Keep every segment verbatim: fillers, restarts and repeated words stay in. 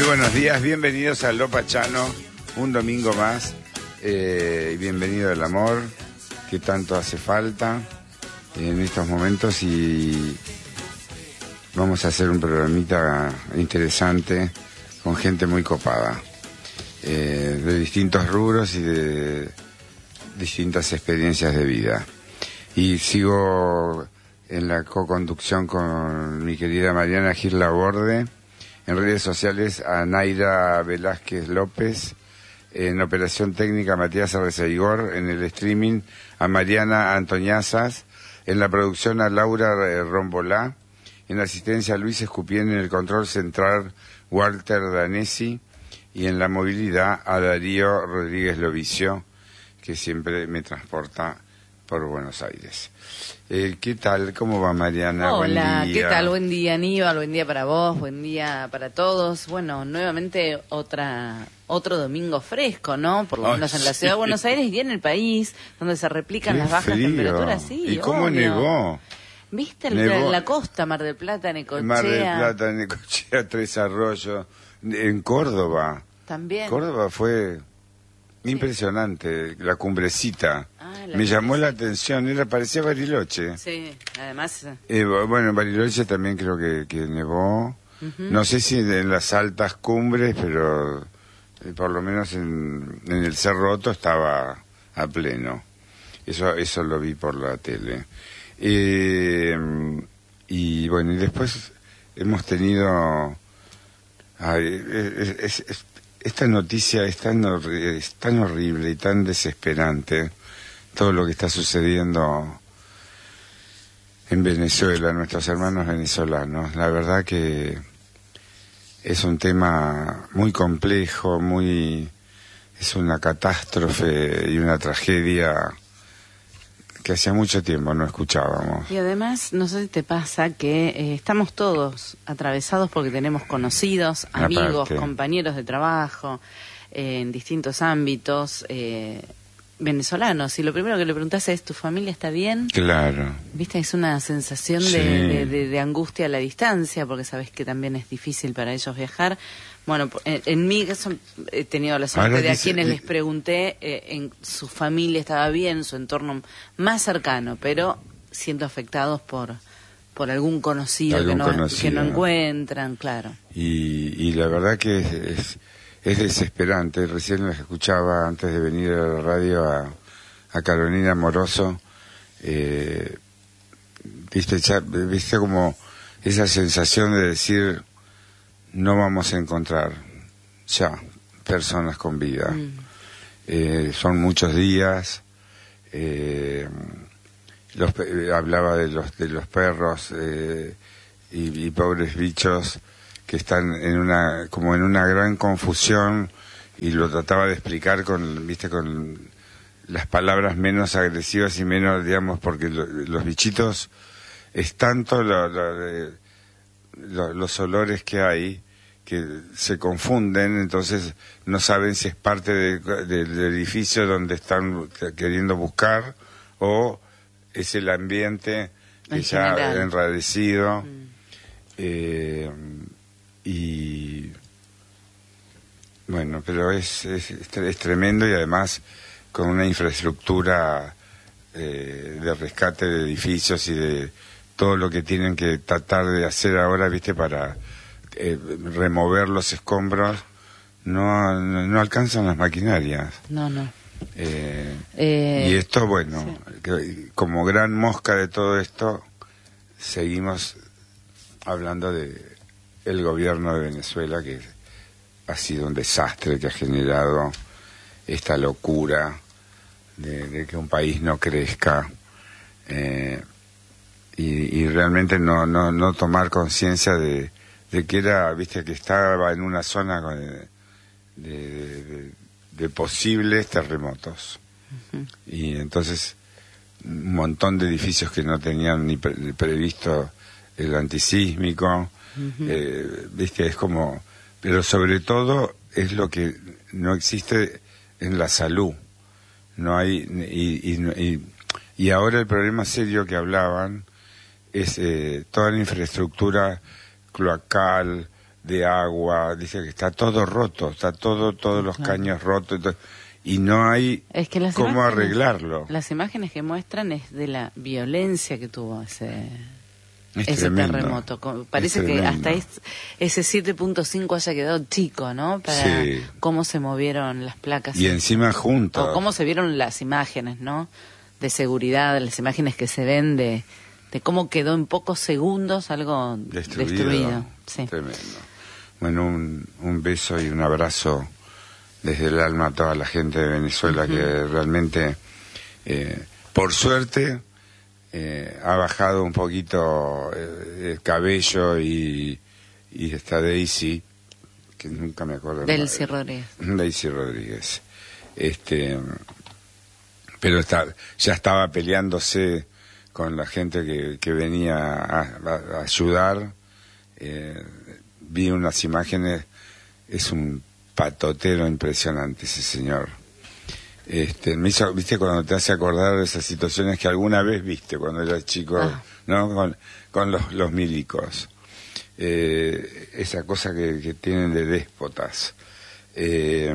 buenos días, bienvenidos a Lo Pachano, un domingo más, eh, y bienvenido al amor, que tanto hace falta en estos momentos, y vamos a hacer un programita interesante con gente muy copada, eh, de distintos rubros y de distintas experiencias de vida. Y sigo en la co-conducción con mi querida Mariana Gil Laborde. En redes sociales a Naira Velázquez López, en operación técnica Matías Arreceigor, en el streaming a Mariana Antoñazas, en la producción a Laura Rombolá, en la asistencia a Luis Escupien, en el control central Walter Danesi, y en la movilidad a Darío Rodríguez Lovicio, que siempre me transporta por Buenos Aires. Eh, ¿Qué tal? ¿Cómo va, Mariana? Hola, buen día. ¿Qué tal? Buen día, Aníbal, buen día para vos, buen día para todos. Bueno, nuevamente otra otro domingo fresco, ¿no? Por lo oh, menos en la sí. ciudad de Buenos Aires y en el país, donde se replican Qué las bajas frío. temperaturas. Sí, ¿Y cómo obvio. nevó? ¿Viste el, Nevó. la costa, Mar del Plata, Necochea? Mar del Plata, Necochea, Tres Arroyos, en Córdoba. También. Córdoba fue impresionante, la cumbrecita. Ah, la Me llamó cumbrecita. la atención, era parecía Bariloche. Sí, además... Eh, bueno, en Bariloche también creo que, que nevó. Uh-huh. No sé si en las altas cumbres, pero eh, por lo menos en, en el Cerro Otto estaba a pleno. Eso, eso lo vi por la tele. Eh, y bueno, y después hemos tenido... Ay, es, es, es, esta noticia es tan, es tan horrible y tan desesperante, todo lo que está sucediendo en Venezuela, nuestros hermanos venezolanos. La verdad que es un tema muy complejo, muy es una catástrofe y una tragedia que hacía mucho tiempo no escuchábamos. Y además, no sé si te pasa que eh, estamos todos atravesados porque tenemos conocidos, amigos, Aparte. compañeros de trabajo, eh, en distintos ámbitos, eh, venezolanos. Y lo primero que le preguntás es, ¿tu familia está bien? Claro. Viste, es una sensación Sí. de, de, de, de angustia a la distancia, porque sabes que también es difícil para ellos viajar. Bueno, en, en mi caso he tenido la suerte Ahora de a dice- quienes les pregunté, eh, en su familia estaba bien, su entorno más cercano, pero siendo afectados por por algún conocido, Algún que, no, conocido. que no encuentran, claro. Y, y la verdad que es, es, es desesperante. Recién les escuchaba antes de venir a la radio a, a Carolina Moroso, eh, viste, ya, viste como esa sensación de decir, no vamos a encontrar ya personas con vida. Mm. Eh, son muchos días. Eh, los, pe- hablaba de los de los perros eh, y, y pobres bichos que están en una como en una gran confusión, y lo trataba de explicar con viste con las palabras menos agresivas y menos, digamos, porque lo- los bichitos es tanto lo- lo de- lo- los olores que hay que se confunden, entonces no saben si es parte de- de- del edificio donde están queriendo buscar o es el ambiente que En ya general. enradecido. Mm. eh, y bueno, pero es, es, es tre- es tremendo, y además con una infraestructura eh, de rescate de edificios y de todo lo que tienen que tratar de hacer ahora, viste, para eh, remover los escombros, no, no, no alcanzan las maquinarias. No, no. Eh, Eh, y esto, bueno, sí. que- como gran mosca de todo esto, seguimos hablando de el gobierno de Venezuela, que ha sido un desastre, que ha generado esta locura de, de que un país no crezca, eh, y, y realmente no, no, no tomar conciencia de, de que era, viste, que estaba en una zona con- de, de, de- de posibles terremotos. Ujú. Y entonces un montón de edificios que no tenían ni pre- previsto el antisísmico, Ujú. eh, viste, es como, pero sobre todo es lo que no existe en la salud, no hay, y, y, y, y ahora el problema serio que hablaban es eh, toda la infraestructura cloacal, de agua, dice que está todo roto, está todo, todos los claro. caños rotos, y no hay es que las cómo imágenes, arreglarlo. Las imágenes que muestran es de la violencia que tuvo ese, es ese tremendo, terremoto. Parece que hasta es, ese siete punto cinco haya quedado chico, ¿no? Para sí. cómo se movieron las placas. Y encima juntos. O cómo se vieron las imágenes, ¿no? De seguridad, las imágenes que se ven de, de cómo quedó en pocos segundos algo destruido. destruido. Sí. Tremendo. Bueno, un, un beso y un abrazo desde el alma a toda la gente de Venezuela, uh-huh. que realmente, eh, por suerte, eh, ha bajado un poquito eh, el cabello y, y está Daisy, que nunca me acuerdo. Daisy Rodríguez. Daisy Rodríguez. Este, pero está, ya estaba peleándose con la gente que, que venía a, a, a ayudar. Eh, vi unas imágenes, es un patotero impresionante ese señor. Este, me hizo, viste, cuando te hace acordar de esas situaciones que alguna vez viste cuando eras chico, ah. ¿no? Con, con los, los milicos. Eh, esa cosa que, que tienen de déspotas. Eh,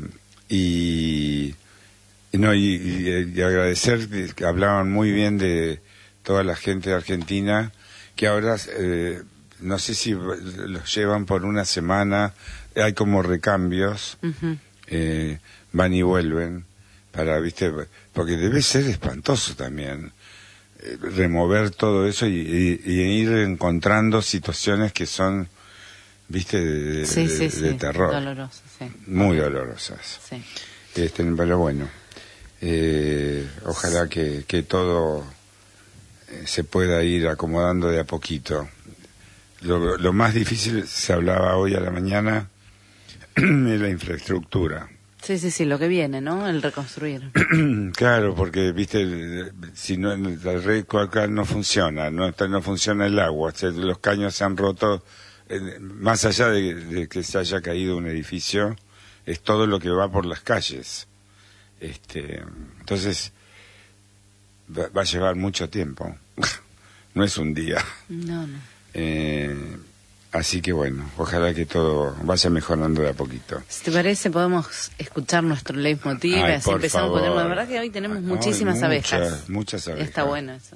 y, y, no, y, y, y agradecer que hablaban muy bien de toda la gente de Argentina, que ahora, eh, no sé si los llevan por una semana, hay como recambios, uh-huh. eh, van y vuelven, para, viste, porque debe ser espantoso también, eh, remover todo eso y, y, y ir encontrando situaciones que son, viste, de, sí, de, sí, de, sí. de terror. Dolorosas, sí. Muy dolorosas. Sí. Este, pero bueno, eh, ojalá que, que todo eh, se pueda ir acomodando de a poquito. Lo, lo más difícil, se hablaba hoy a la mañana, de la infraestructura. Sí, sí, sí, lo que viene, ¿no? El reconstruir. Claro, porque, viste, si no, la red coacal no funciona, no, está, no funciona el agua, se, los caños se han roto, eh, más allá de, de que se haya caído un edificio, es todo lo que va por las calles. Este, entonces, va, va a llevar mucho tiempo. No es un día. No, no. Eh, así que bueno, ojalá que todo vaya mejorando de a poquito. Si te parece, podemos escuchar nuestro leitmotiv. Ay, así empezamos a poner. La verdad que hoy tenemos Ay, muchísimas muchas, abejas. Muchas abejas. Está bueno eso.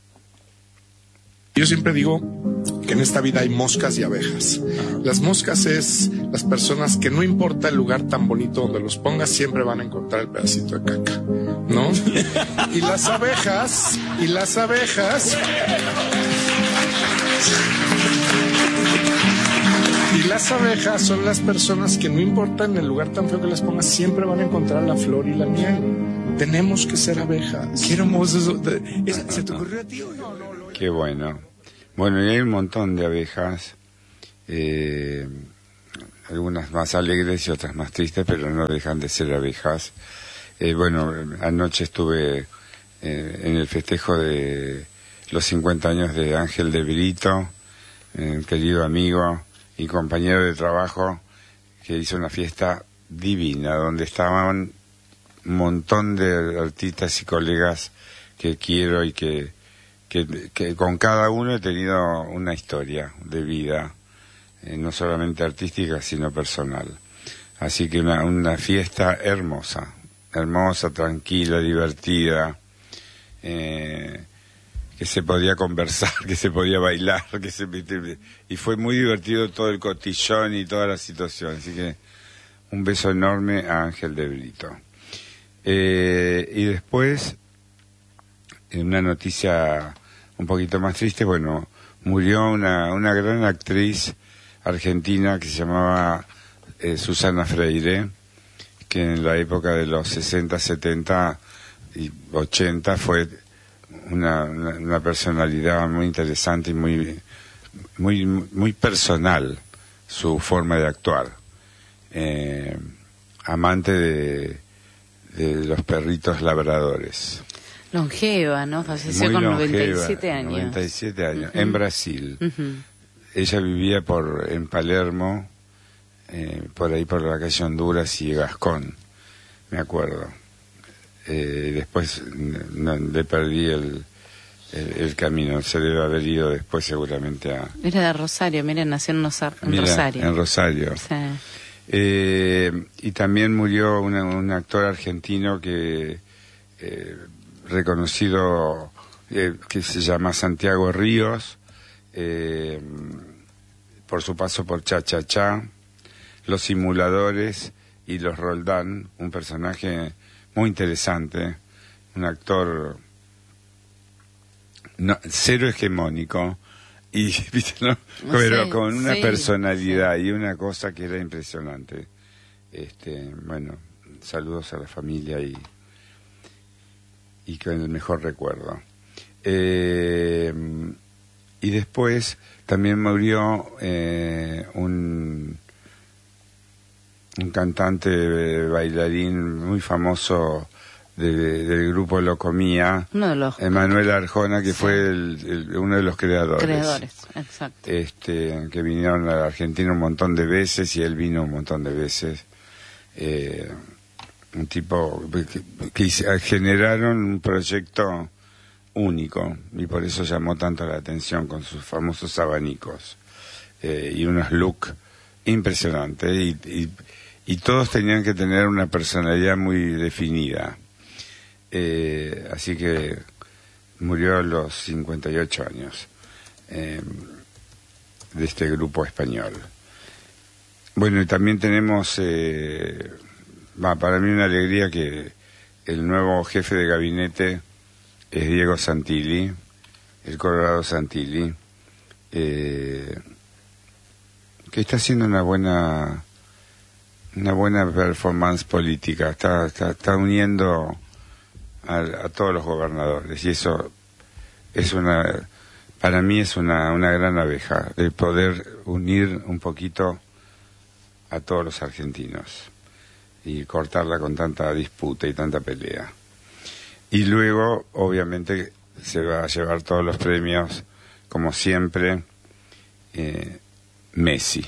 Yo siempre digo que en esta vida hay moscas y abejas. Las moscas es las personas que no importa el lugar tan bonito donde los pongas, siempre van a encontrar el pedacito de caca, ¿no? Y las abejas, y las abejas... Y las abejas son las personas que no importa en el lugar tan feo que las pongas, siempre van a encontrar la flor y la miel. Tenemos que ser abejas. Qué hermoso eso. ¿Se te ocurrió a ti o no? Qué bueno. Bueno, y hay un montón de abejas, eh, algunas más alegres y otras más tristes, pero no dejan de ser abejas. Eh, bueno, anoche estuve eh, en el festejo de los cincuenta años de Ángel de Brito, eh, querido amigo y compañero de trabajo, que hizo una fiesta divina, donde estaban un montón de artistas y colegas que quiero y que, que, que con cada uno he tenido una historia de vida, eh, no solamente artística, sino personal. Así que una, una fiesta hermosa, hermosa, tranquila, divertida, eh, que se podía conversar, que se podía bailar, que se y fue muy divertido todo el cotillón y toda la situación. Así que un beso enorme a Ángel de Brito. Eh, y después, en una noticia un poquito más triste, bueno, murió una, una gran actriz argentina que se llamaba eh, Susana Freire, que en la época de los sesenta, setenta y ochenta fue una, una, una personalidad muy interesante y muy, muy, muy personal su forma de actuar. Eh, amante de, de los perritos labradores. Longeva, ¿no? Falleció muy con longeva, noventa y siete años. noventa y siete años, uh-huh. En Brasil. Uh-huh. Ella vivía por en Palermo, eh, por ahí por la calle Honduras y Gascón, me acuerdo. Eh, después no, le perdí el, el, el camino. Se debe haber ido después seguramente a... Era de Rosario, miren, nació en, Rosa- en Mira, Rosario. En Rosario. Sí. Eh, y también murió una, un actor argentino que eh, reconocido, eh, que se llama Santiago Ríos, eh, por su paso por Cha Cha Cha, Los Simuladores y Los Roldán, un personaje muy interesante, un actor no, cero hegemónico, y ¿viste, no? Pero Sí, con una sí, personalidad sí. y una cosa que era impresionante. Este, bueno, saludos a la familia y y con el mejor recuerdo. Eh, y después también murió eh, un un cantante bailarín muy famoso de, del grupo Locomía, Uno de los Emanuel Arjona, que sí. fue el, el, uno de los creadores. creadores, exacto. Este, que vinieron a la Argentina un montón de veces y él vino un montón de veces. Eh, un tipo que, que hice- generaron un proyecto único y por eso llamó tanto la atención con sus famosos abanicos eh, y unos look impresionantes y, y, y todos tenían que tener una personalidad muy definida. Eh, así que murió a los cincuenta y ocho años eh, de este grupo español. Bueno, y también tenemos, eh, va, para mí una alegría que el nuevo jefe de gabinete es Diego Santilli, el Colorado Santilli, eh, que está haciendo una buena una buena performance política, está, está, está uniendo a, a todos los gobernadores y eso es una, para mí es una, una gran abeja de poder unir un poquito a todos los argentinos y cortarla con tanta disputa y tanta pelea. Y luego, obviamente, se va a llevar todos los premios, como siempre, eh, Messi.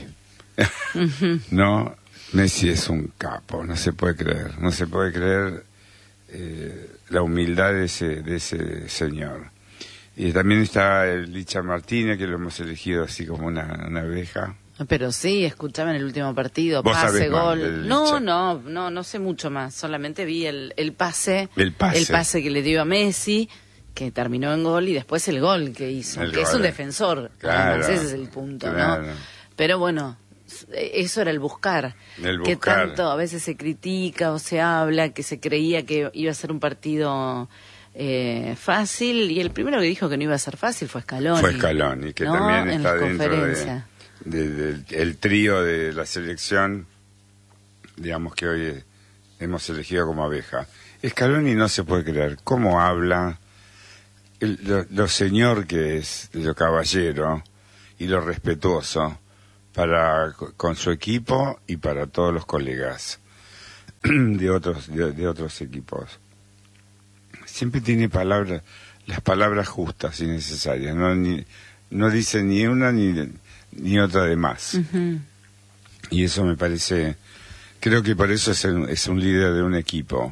No, Messi es un capo, no se puede creer, no se puede creer eh, la humildad de ese, de ese señor. Y también está el Licha Martínez, que lo hemos elegido así como una, una abeja. Pero sí, escuchaba en el último partido, Vos pase, sabés más gol. del No, Licha. no, no, no sé mucho más. Solamente vi el, el pase, El pase. que le dio a Messi, que terminó en gol, y después el gol que hizo, El que es gol. un defensor. Claro, Además, ese es el punto, claro. ¿no? Pero bueno, eso era el buscar. El Que buscar. tanto a veces se critica o se habla, que se creía que iba a ser un partido eh, fácil, y el primero que dijo que no iba a ser fácil fue Scaloni. Fue Scaloni, que ¿no? también En está las dentro de, conferencias. de- del el trío de la selección, digamos que hoy eh, hemos elegido como abeja. Scaloni no se puede creer cómo habla, el- lo, lo señor que es, lo caballero y lo respetuoso para con su equipo y para todos los colegas de otros de, de otros equipos. Siempre tiene palabras, las palabras justas y necesarias, no ni, no dice ni una ni ni otra de más. Ujú. Y eso me parece, creo que por eso es, el- es un líder de un equipo.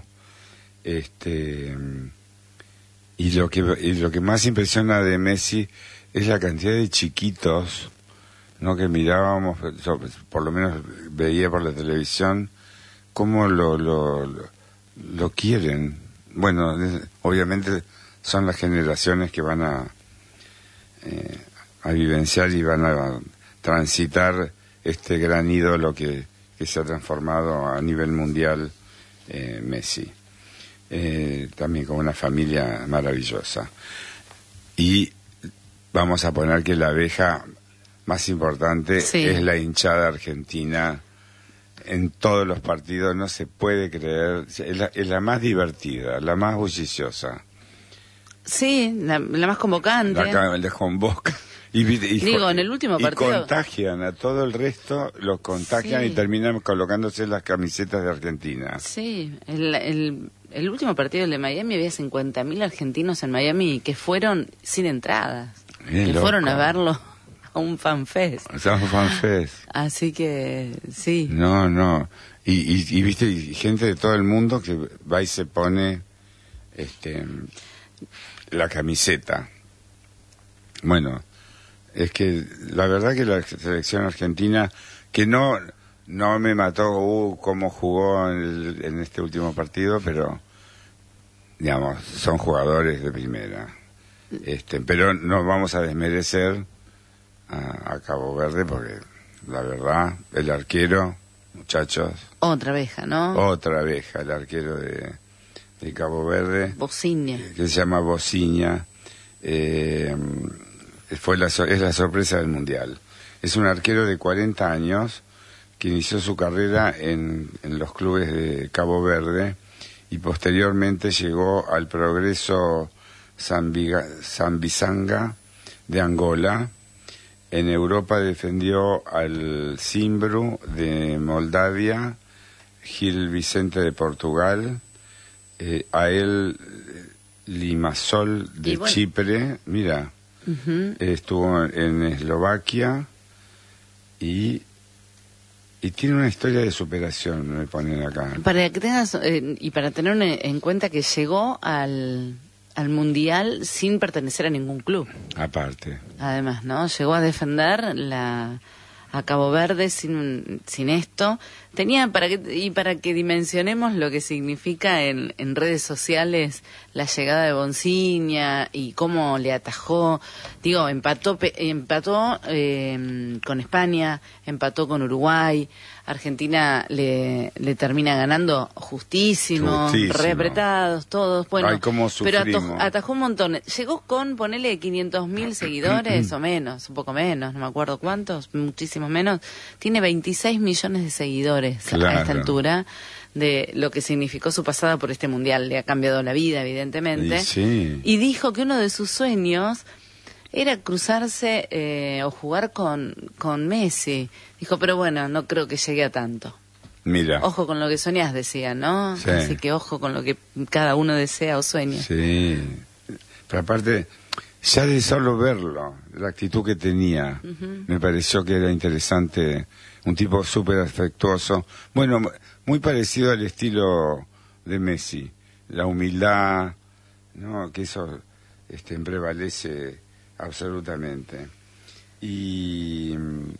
Este y lo que y lo que más impresiona de Messi es la cantidad de chiquitos, no, que mirábamos, yo, por lo menos veía por la televisión cómo lo lo, lo, lo quieren. Bueno, es- obviamente son las generaciones que van a eh, a vivenciar y van a transitar este gran ídolo que, que se ha transformado a nivel mundial, eh, Messi. Eh, también con una familia maravillosa. Y vamos a poner que la abeja más importante Sí. es la hinchada argentina en todos los partidos, no se puede creer, es la, es la más divertida, la más bulliciosa, Sí, la, la más convocante. la que les convoca. Y, vi- y- Digo, en el último y partido- contagian a todo el resto, los contagian Sí. y terminan colocándose las camisetas de Argentina. Sí, el, el, el último partido, el de Miami, había cincuenta mil argentinos en Miami que fueron sin entradas. Qué que loco. fueron a verlo a un fanfest. O sea, un fanfest. Así que, sí. No, no. Y, y, y viste, y gente de todo el mundo que va y se pone este la camiseta. Bueno, es que la verdad que la selección argentina, que no no me mató uh, cómo jugó en, el, en este último partido, pero digamos, son jugadores de primera. Este, pero no vamos a desmerecer a, a Cabo Verde porque la verdad, el arquero, muchachos, Otra abeja, ¿no? otra abeja, el arquero de, de Cabo Verde, Bociña. que se llama Bociña, eh, fue la, es la sorpresa del Mundial. Es un arquero de cuarenta años que inició su carrera en, en los clubes de Cabo Verde y posteriormente llegó al Progreso Zambizanga de Angola. En Europa defendió al Zimbru de Moldavia, Gil Vicente de Portugal, eh, a él Limassol de bueno. Chipre, mira, Uh-huh. estuvo en Eslovaquia y y tiene una historia de superación, me ponen acá. Para que tengas, eh, y para tener en cuenta que llegó al, al Mundial sin pertenecer a ningún club. Aparte. Además, ¿no? Llegó a defender la a Cabo Verde sin sin esto. Tenía para que y para que dimensionemos lo que significa en, en redes sociales la llegada de Bociña y cómo le atajó. Digo, empató empató eh, con España, empató con Uruguay. Argentina le, le termina ganando justísimo, Justísimo. re apretados todos, bueno, Ay, cómo pero ato- sufrimos. atajó un montón. Llegó con, ponele, quinientos mil seguidores o menos, un poco menos, no me acuerdo cuántos, muchísimos menos. Tiene veintiséis millones de seguidores Claro. a esta altura, de lo que significó su pasada por este mundial. Le ha cambiado la vida, evidentemente. Y sí. Y dijo que uno de sus sueños era cruzarse eh, o jugar con, con Messi. Dijo, pero bueno, no creo que llegue a tanto. Mira. Ojo con lo que soñás, decía, ¿no? Sí. Así que ojo con lo que cada uno desea o sueña. Sí. Pero aparte, ya de solo verlo, la actitud que tenía, Ujú. me pareció que era interesante. Un tipo súper afectuoso. Bueno, muy parecido al estilo de Messi. La humildad, ¿no? Que eso este, prevalece absolutamente. Y... Y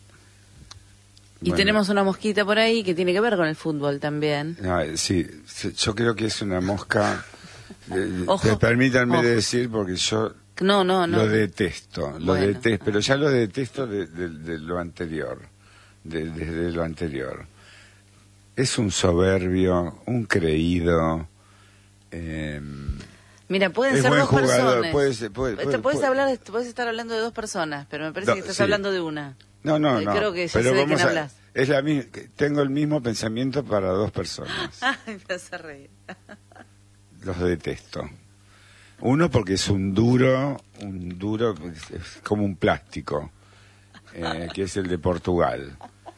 bueno, tenemos una mosquita por ahí que tiene que ver con el fútbol también. no, sí, sí, yo creo que es una mosca... eh, Ojo, te- permítanme ojo. decir, porque yo No, no, no. lo detesto, lo Bueno. detesto, pero ya lo detesto de, de- de lo anterior, de- desde lo anterior. Es un soberbio, un creído. Eh, Mira, pueden es ser buen dos jugador, personas. puede ser- puede- Te puede- puedes puede- hablar, puedes estar hablando de dos personas, pero me parece No, que estás sí. hablando de una. No, no, Eh, no. creo que ya pero sé de vamos quién a- hablas. es la mi- tengo el mismo pensamiento para dos personas. Ay, me hace reír. Los detesto. Uno porque es un duro, un duro, es- es como un plástico, eh, que es el de Portugal.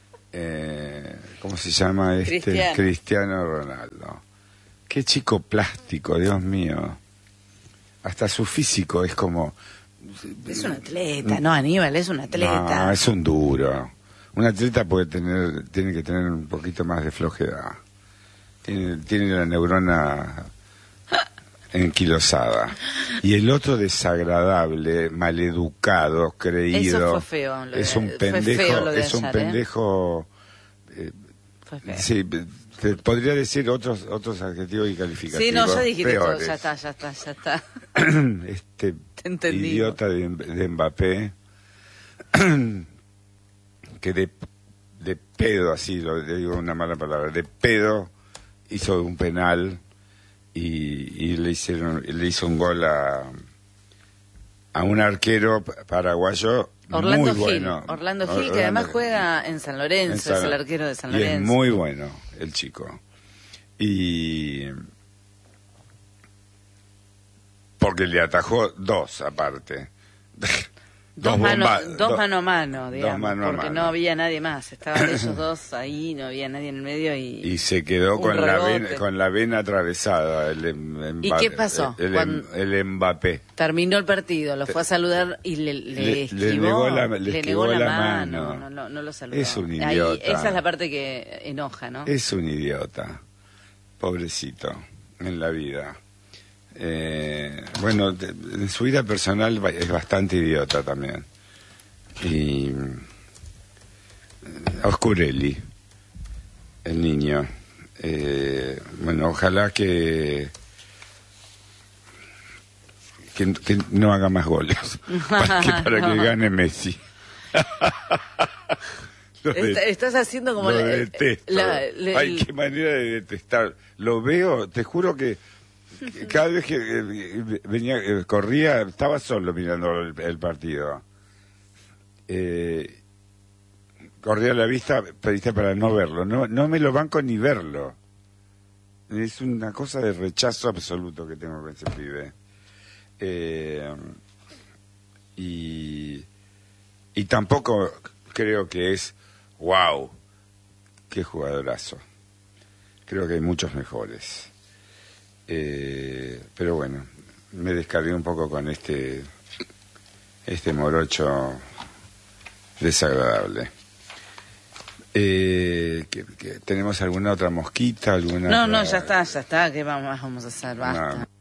Eh, ¿Cómo se llama este? Cristiano. Cristiano Ronaldo. Qué chico plástico, Dios mío. Hasta su físico es como... Es un atleta, no, Aníbal, es un atleta. No, es un duro. Un atleta puede tener, tiene que tener un poquito más de flojedad. Tiene, tiene la neurona enquilosada. Y el otro desagradable, maleducado, creído. Eso fue feo, lo de- es un fue pendejo, feo lo de es un ayer, ¿eh? pendejo. eh, Fue feo. sí, te podría decir otros otros adjetivos y calificativos. Sí, no, ya dijiste todo, peores. ya está, ya está, ya está. este Te entendimos. idiota de, de Mbappé que de, de pedo, así lo le digo una mala palabra, de pedo hizo un penal y, y le hicieron le hizo un gol a a un arquero paraguayo Orlando muy Gil, bueno. Orlando Gil, que Orlando además Gil. juega en San Lorenzo, En San- es el arquero de San y Lorenzo. es muy bueno el chico. Y porque le atajó dos aparte. Dos, mano, bomba- dos do- mano a mano, digamos, mano a porque mano. no había nadie más. Estaban ellos dos ahí, no había nadie en el medio y... Y se quedó un con la, rebote. vena, con la vena atravesada. El, em- ¿Y Mbappé- qué pasó? El, Cuando- el Mbappé. Terminó el partido, lo fue a saludar y le, le, Le- esquivó, le negó la- le le esquivó negó la, la mano, mano. No, no, no lo saludó. Es un Ahí, idiota. esa es la parte que enoja, ¿no? Es un idiota. Pobrecito. En la vida. Eh, bueno, de, en su vida personal es bastante idiota también. Y Oscurelli, el niño. Eh, bueno, ojalá que, que que no haga más goles para que, para que gane Messi. Est estás haciendo como lo la, detesto. La, la, Ay, qué manera de detestar. Lo veo, te juro que cada vez que eh, venía, eh, corría, estaba solo mirando el, el partido. Eh, corría a la vista, pediste para no verlo. No, no me lo banco ni verlo. Es una cosa de rechazo absoluto que tengo con ese pibe. Eh, y, y tampoco creo que es wow, qué jugadorazo. Creo que hay muchos mejores. Eh, pero bueno, me descargué un poco con este este morocho desagradable. Eh, que, que, ¿Tenemos alguna otra mosquita? Alguna no, otra... no, ya está, ya está. ¿Qué vamos, vamos a hacer? Basta. No.